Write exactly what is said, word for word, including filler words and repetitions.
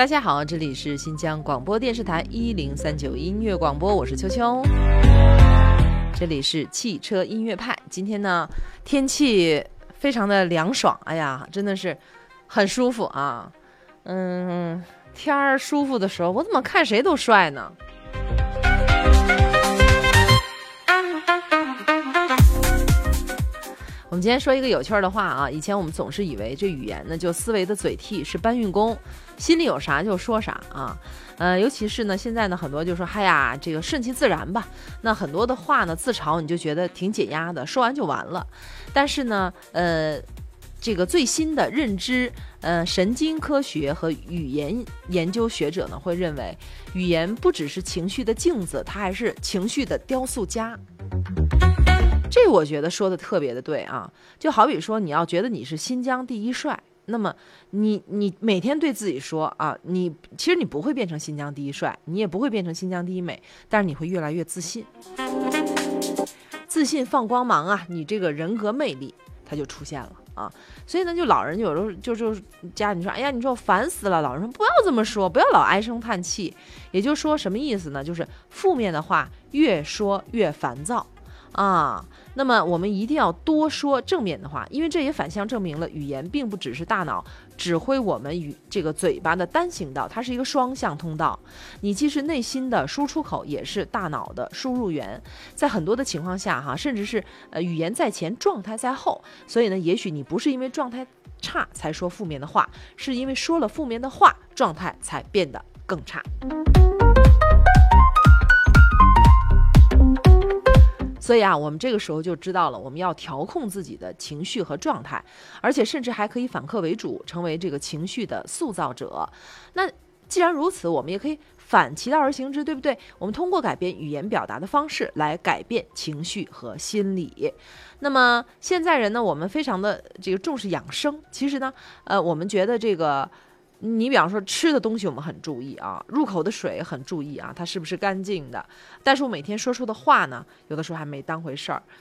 大家好，这里是新疆广播电视台一零三九音乐广播，我是秋秋。这里是汽车音乐派。今天呢，天气非常的凉爽，哎呀，真的是很舒服啊。嗯，天儿舒服的时候，我怎么看谁都帅呢？我们今天说一个有趣的话啊，以前我们总是以为这语言呢，就思维的嘴替是搬运工，心里有啥就说啥啊。呃，尤其是呢，现在呢，很多就说，嗨呀，这个顺其自然吧。那很多的话呢，自嘲你就觉得挺解压的，说完就完了。但是呢，呃，这个最新的认知，呃，神经科学和语言研究学者呢，会认为，语言不只是情绪的镜子，它还是情绪的雕塑家。这我觉得说的特别的对啊，就好比说你要觉得你是新疆第一帅，那么你你每天对自己说啊，你其实你不会变成新疆第一帅，你也不会变成新疆第一美，但是你会越来越自信，自信放光芒啊，你这个人格魅力它就出现了啊。所以呢，就老人有时候就就家里说，哎呀，你说我烦死了，老人说不要这么说，不要老唉声叹气，也就是说什么意思呢？就是负面的话越说越烦躁。啊，那么我们一定要多说正面的话，因为这也反向证明了语言并不只是大脑指挥我们与这个嘴巴的单行道，它是一个双向通道。你既是内心的输出口，也是大脑的输入源。在很多的情况下，哈，甚至是呃语言在前，状态在后。所以呢，也许你不是因为状态差才说负面的话，是因为说了负面的话，状态才变得更差。所以啊，我们这个时候就知道了，我们要调控自己的情绪和状态，而且甚至还可以反客为主，成为这个情绪的塑造者。那既然如此，我们也可以反其道而行之，对不对？我们通过改变语言表达的方式来改变情绪和心理。那么现在人呢，我们非常的这个重视养生，其实呢，呃，我们觉得这个。你比方说吃的东西我们很注意啊，入口的水很注意啊，它是不是干净的？但是我每天说出的话呢，有的时候还没当回事儿。